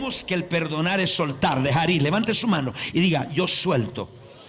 sabemos que el perdonar es soltar, dejar ir. Levante su mano y diga: yo suelto.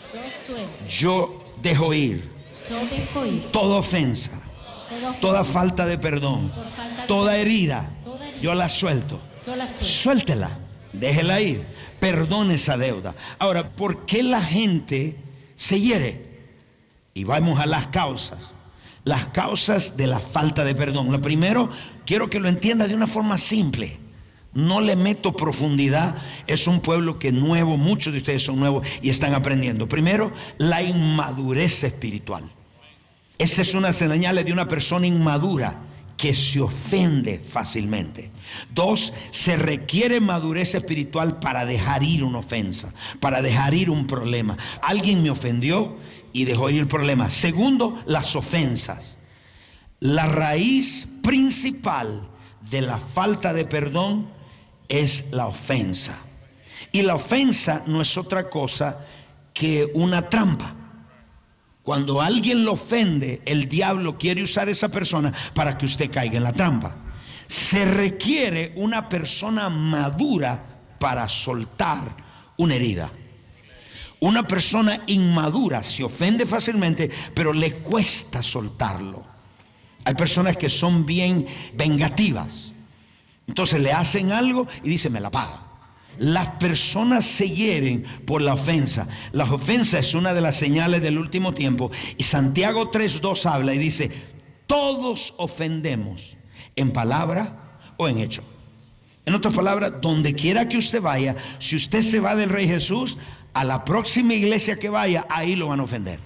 Yo dejo ir. Toda ofensa, toda falta de perdón, toda herida, yo la suelto. Suéltela, déjela ir. Perdone esa deuda. Ahora, ¿por qué la gente se hiere? Y vamos a las causas. Las causas de la falta de perdón. Lo primero, quiero que lo entienda de una forma simple. No le meto profundidad. Es un pueblo que nuevo, muchos de ustedes son nuevos y están aprendiendo. Primero, la inmadurez espiritual. Esa es una señal de una persona inmadura que se ofende fácilmente. Dos, se requiere madurez espiritual para dejar ir una ofensa, para dejar ir un problema. Alguien me ofendió y dejó ir el problema. Segundo, las ofensas. La raíz principal de la falta de perdón es la ofensa. Y la ofensa no es otra cosa que una trampa. Cuando alguien lo ofende, el diablo quiere usar a esa persona para que usted caiga en la trampa. Se requiere una persona madura para soltar una herida. Una persona inmadura se ofende fácilmente, pero le cuesta soltarlo. Hay personas que son bien vengativas. Entonces le hacen algo y dicen: me la paga. Las personas se hieren por la ofensa. La ofensa es una de las señales del último tiempo. Y Santiago 3:2 habla y dice: todos ofendemos en palabra o en hecho. En otras palabras, donde quiera que usted vaya, si usted se va del Rey Jesús, a la próxima iglesia que vaya, ahí lo van a ofender.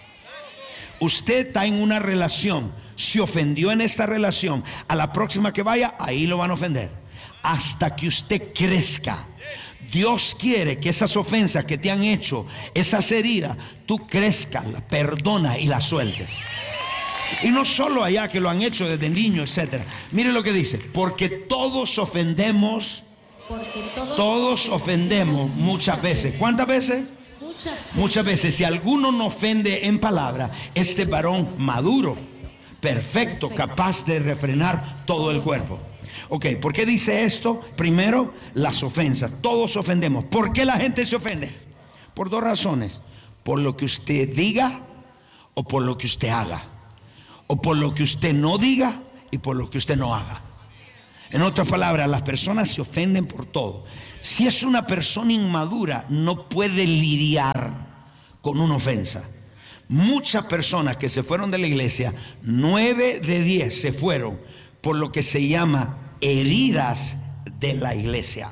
Usted está en una relación, se ofendió en esta relación, a la próxima que vaya, ahí lo van a ofender. Hasta que usted crezca. Dios quiere que esas ofensas que te han hecho, esas heridas, tú crezcas, las perdonas y las sueltes. Y no solo allá que lo han hecho desde niño, etcétera. Mire lo que dice: porque todos ofendemos. Todos ofendemos muchas veces. ¿Cuántas veces? Muchas veces. Si alguno no ofende en palabra, este varón maduro, perfecto, capaz de refrenar todo el cuerpo. Ok, ¿por qué dice esto? Primero, las ofensas. Todos ofendemos. ¿Por qué la gente se ofende? Por dos razones: por lo que usted diga o por lo que usted haga, o por lo que usted no diga y por lo que usted no haga. En otras palabras, las personas se ofenden por todo. Si es una persona inmadura, no puede lidiar con una ofensa. Muchas personas que se fueron de la iglesia, 9 de 10 se fueron por lo que se llama heridas de la iglesia.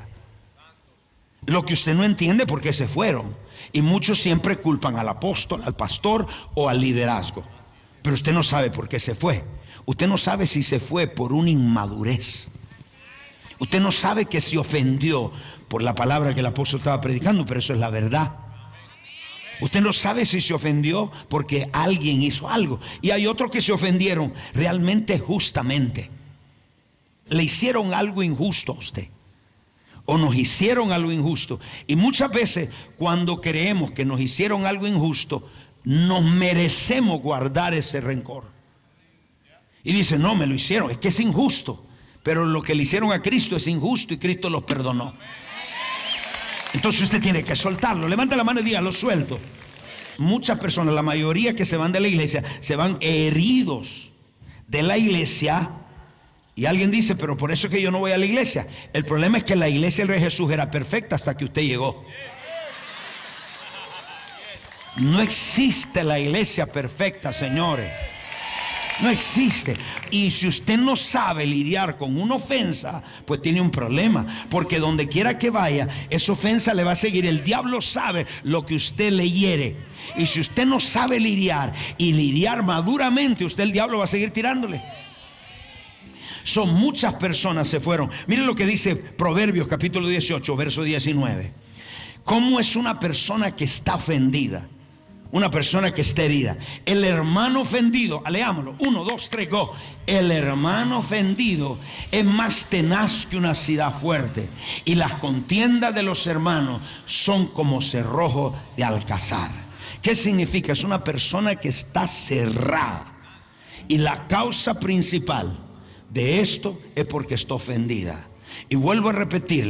Lo que usted no entiende por qué se fueron. Y muchos siempre culpan al apóstol, al pastor o al liderazgo. Pero usted no sabe por qué se fue. Usted no sabe si se fue por una inmadurez. Usted no sabe que se ofendió por la palabra que el apóstol estaba predicando, pero eso es la verdad. Usted no sabe si se ofendió porque alguien hizo algo. Y hay otros que se ofendieron realmente justamente. Le hicieron algo injusto a usted, o nos hicieron algo injusto. Y muchas veces cuando creemos que nos hicieron algo injusto, nos merecemos guardar ese rencor. Y dicen: no, me lo hicieron, es que es injusto. Pero lo que le hicieron a Cristo es injusto y Cristo los perdonó. Entonces usted tiene que soltarlo. Levanta la mano y diga: lo suelto. Muchas personas, la mayoría que se van de la iglesia, se van heridos de la iglesia. Y alguien dice: pero por eso es que yo no voy a la iglesia. El problema es que la iglesia del Rey Jesús era perfecta hasta que usted llegó. No existe la iglesia perfecta, señores. No existe. Y si usted no sabe lidiar con una ofensa, pues tiene un problema. Porque donde quiera que vaya, esa ofensa le va a seguir. El diablo sabe lo que usted le hiere. Y si usted no sabe lidiar y lidiar maduramente, usted, el diablo va a seguir tirándole. Son muchas personas se fueron. Miren lo que dice Proverbios capítulo 18, verso 19. ¿Cómo es una persona que está ofendida? Una persona que está herida. El hermano ofendido, leámoslo, 1, 2, 3, go. El hermano ofendido es más tenaz que una ciudad fuerte, y las contiendas de los hermanos son como cerrojo de alcázar. ¿Qué significa? Es una persona que está cerrada, y la causa principal de esto es porque está ofendida. Y vuelvo a repetirle,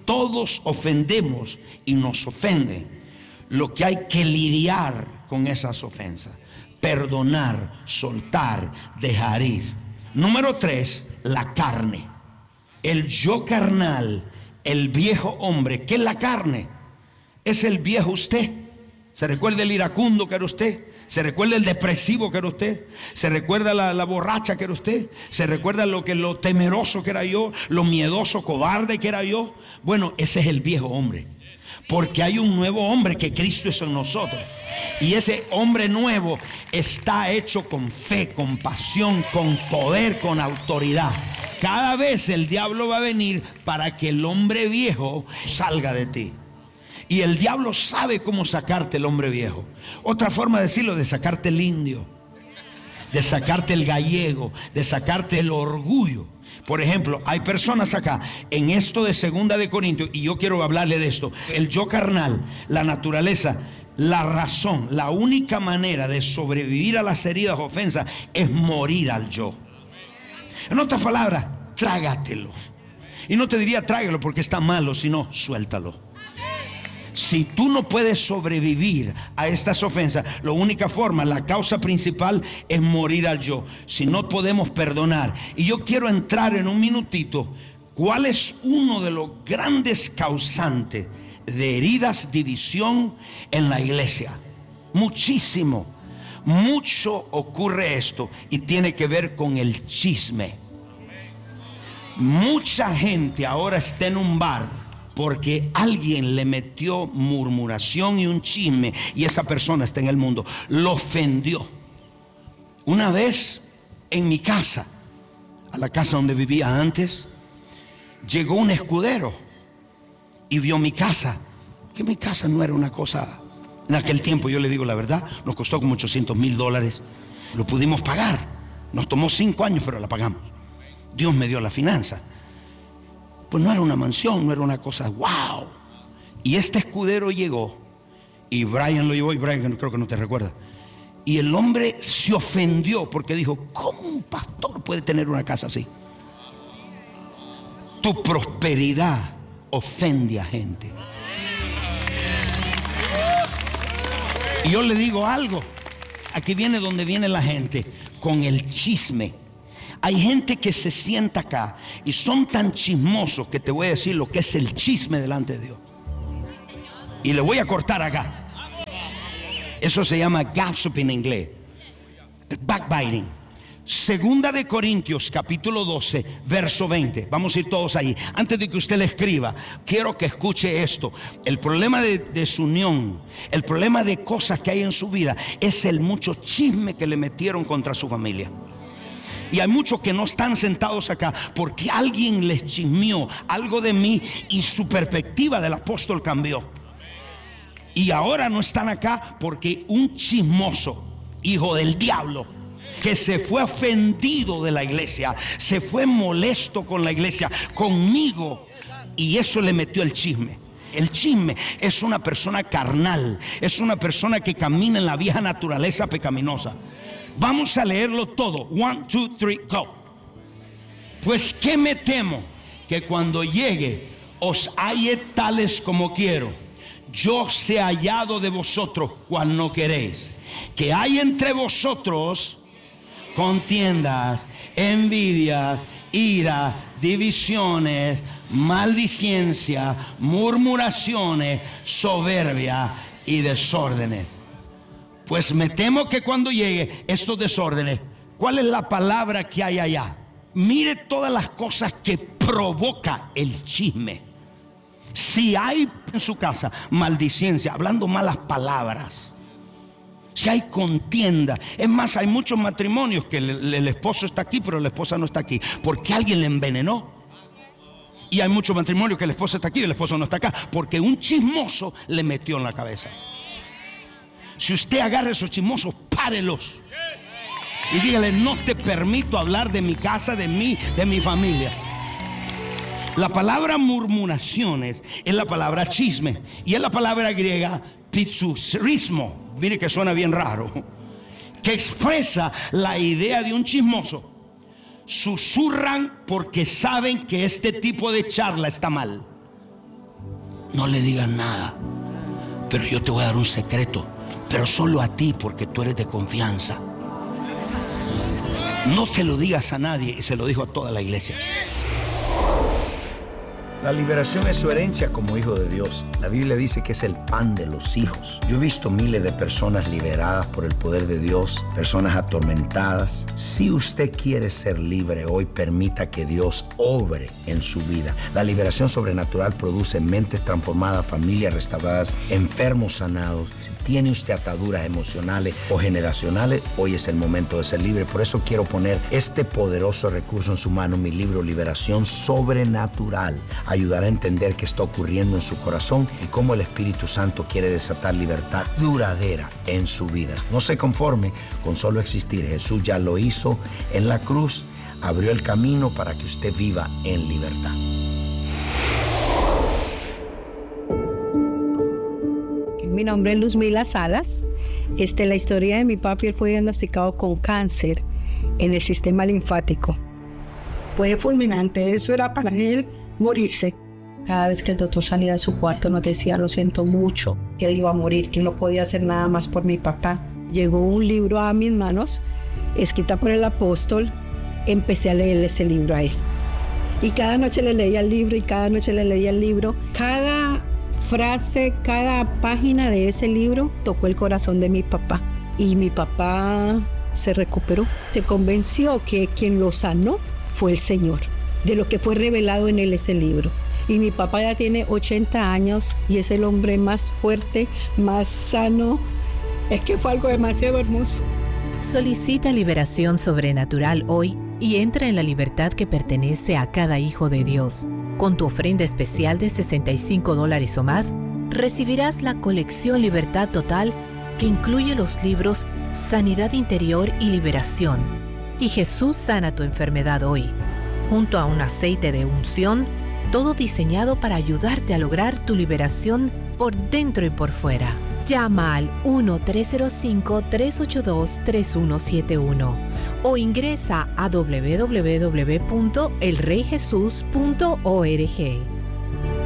todos ofendemos y nos ofenden. Lo que hay que lidiar con esas ofensas: perdonar, soltar, dejar ir. Número 3, la carne. El yo carnal, el viejo hombre. ¿Qué es la carne? Es el viejo usted. ¿Se recuerda el iracundo que era usted? ¿Se recuerda el depresivo que era usted? ¿Se recuerda la borracha que era usted? ¿Se recuerda lo temeroso que era yo? ¿Lo miedoso, cobarde que era yo? Bueno, ese es el viejo hombre. Porque hay un nuevo hombre, que Cristo es en nosotros. Y ese hombre nuevo está hecho con fe, con pasión, con poder, con autoridad. Cada vez el diablo va a venir para que el hombre viejo salga de ti. Y el diablo sabe cómo sacarte el hombre viejo. Otra forma de decirlo, de sacarte el indio, de sacarte el gallego, de sacarte el orgullo. Por ejemplo, hay personas acá en esto de 2 de Corintios, y yo quiero hablarle de esto. El yo carnal, la naturaleza, la razón, la única manera de sobrevivir a las heridas, ofensas, es morir al yo. En otras palabras, trágatelo. Y no te diría trágalo porque está malo, sino suéltalo. Si tú no puedes sobrevivir a estas ofensas, la única forma, la causa principal, es morir al yo. Si no podemos perdonar. Y yo quiero entrar en un minutito. ¿Cuál es uno de los grandes causantes de heridas, división en la iglesia? Muchísimo. Mucho ocurre esto y tiene que ver con el chisme. Mucha gente ahora está en un bar porque alguien le metió murmuración y un chisme, y esa persona está en el mundo. Lo ofendió. Una vez en mi casa, a la casa donde vivía antes, llegó un escudero y vio mi casa. Que mi casa no era una cosa. En aquel tiempo, yo le digo la verdad, nos costó como $800,000. Lo pudimos pagar. Nos tomó 5 años, pero la pagamos. Dios me dio la finanza. Pues no era una mansión, no era una cosa wow. Y este escudero llegó, y Brian lo llevó, y Brian creo que no te recuerda. Y el hombre se ofendió porque dijo: ¿cómo un pastor puede tener una casa así? Tu prosperidad ofende a gente. Y yo le digo algo. Aquí viene donde viene la gente, con el chisme. Hay gente que se sienta acá y son tan chismosos que te voy a decir lo que es el chisme delante de Dios. Y le voy a cortar acá. Eso se llama gossip en inglés. Backbiting. 2 de Corintios capítulo 12 verso 20. Vamos a ir todos ahí. Antes de que usted le escriba, quiero que escuche esto. El problema de desunión, el problema de cosas que hay en su vida, es el mucho chisme que le metieron contra su familia. Y hay muchos que no están sentados acá porque alguien les chismeó algo de mí y su perspectiva del apóstol cambió. Y ahora no están acá porque un chismoso, hijo del diablo, que se fue ofendido de la iglesia, se fue molesto con la iglesia, conmigo, y eso le metió el chisme. El chisme es una persona carnal, es una persona que camina en la vieja naturaleza pecaminosa. Vamos a leerlo todo. 1, 2, 3, go. Pues que me temo que cuando llegue os halle tales como quiero. Yo sea hallado de vosotros cual no queréis. Que hay entre vosotros contiendas, envidias, ira, divisiones, maldicencia, murmuraciones, soberbia y desórdenes. Pues me temo que cuando llegue estos desórdenes, ¿cuál es la palabra que hay allá? Mire todas las cosas que provoca el chisme. Si hay en su casa maldicencia, hablando malas palabras, si hay contienda, es más, hay muchos matrimonios que el esposo está aquí, pero la esposa no está aquí, porque alguien le envenenó. Y hay muchos matrimonios que el esposo está aquí y el esposo no está acá, porque un chismoso le metió en la cabeza. Si usted agarra esos chismosos, párelos y dígale: no te permito hablar de mi casa, de mí, de mi familia. La palabra murmuraciones es la palabra chisme, y es la palabra griega pitsurismo. Mire que suena bien raro, que expresa la idea de un chismoso. Susurran porque saben que este tipo de charla está mal. no le digas nada. Pero yo te voy a dar un secreto, pero solo a ti, porque tú eres de confianza. No se lo digas a nadie. Y se lo dijo a toda la iglesia. La liberación es su herencia como hijo de Dios. La Biblia dice que es el pan de los hijos. Yo he visto miles de personas liberadas por el poder de Dios, personas atormentadas. Si usted quiere ser libre hoy, permita que Dios obre en su vida. La liberación sobrenatural produce mentes transformadas, familias restauradas, enfermos sanados. Si tiene usted ataduras emocionales o generacionales, hoy es el momento de ser libre. Por eso quiero poner este poderoso recurso en su mano, mi libro Liberación Sobrenatural. Ayudará a entender qué está ocurriendo en su corazón y cómo el Espíritu Santo quiere desatar libertad duradera en su vida. No se conforme con solo existir. Jesús ya lo hizo en la cruz, abrió el camino para que usted viva en libertad. Mi nombre es Luzmila Salas. La historia de mi papi, él fue diagnosticado con cáncer en el sistema linfático. Fue fulminante, eso era para él morirse. Cada vez que el doctor salía de su cuarto nos decía, lo siento mucho, que él iba a morir, que no podía hacer nada más por mi papá. Llegó un libro a mis manos, escrita por el apóstol. Empecé a leer ese libro a él. Y cada noche le leía el libro, y cada noche le leía el libro. Cada frase, cada página de ese libro tocó el corazón de mi papá. Y mi papá se recuperó. Se convenció que quien lo sanó fue el Señor, de lo que fue revelado en él ese libro. Y mi papá ya tiene 80 años y es el hombre más fuerte, más sano. Es que fue algo demasiado hermoso. Solicita liberación sobrenatural hoy y entra en la libertad que pertenece a cada hijo de Dios. Con tu ofrenda especial de $65 o más, recibirás la colección Libertad Total, que incluye los libros Sanidad Interior y Liberación y Jesús sana tu enfermedad hoy, junto a un aceite de unción, todo diseñado para ayudarte a lograr tu liberación por dentro y por fuera. Llama al 1-305-382-3171 o ingresa a www.elreyjesus.org.